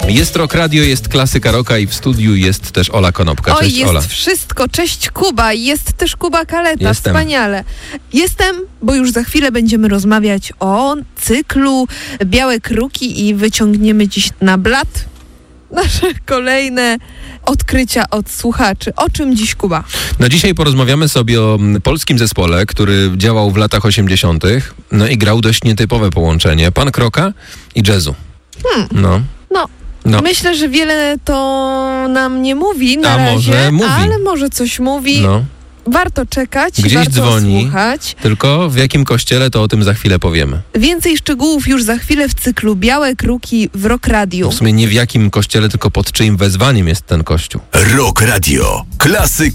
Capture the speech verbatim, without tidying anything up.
Jest Rock Radio, jest klasyka rocka i w studiu jest też Ola Konopka. Oj, Cześć, jest Ola. wszystko. Cześć, Kuba. Jest też Kuba Kaleta. Jestem. Wspaniale. Jestem, bo już za chwilę będziemy rozmawiać o cyklu Białe Kruki i wyciągniemy dziś na blat nasze kolejne odkrycia od słuchaczy. O czym dziś, Kuba? No dzisiaj porozmawiamy sobie o mm, polskim zespole, który działał w latach osiemdziesiątych. No i grał dość nietypowe połączenie punk rocka i jazzu. Hmm. No. No, No. myślę, że wiele to nam nie mówi na A razie, może mówi. ale może coś mówi. No. Warto czekać, Gdzieś warto dzwoni. słuchać. Tylko w jakim kościele, to o tym za chwilę powiemy. Więcej szczegółów już za chwilę w cyklu Białe Kruki w Rock Radiu. W sumie nie w jakim kościele, tylko pod czyim wezwaniem jest ten kościół. Rock Radio. Klasyk